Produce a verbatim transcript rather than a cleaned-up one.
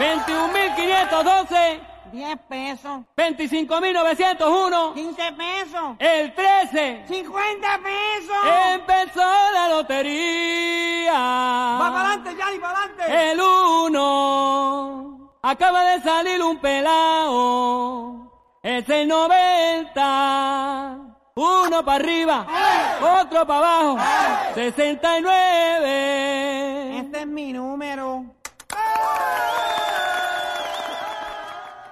veintiún mil quinientos doce. diez pesos. veinticinco mil novecientos uno. quince pesos. El trece. cincuenta pesos. Empezó la lotería. Va para adelante, Yanni, para adelante. El uno. Acaba de salir un pelao. Es el noventa. Uno para arriba. Otro para abajo. sesenta y nueve. Este es mi número.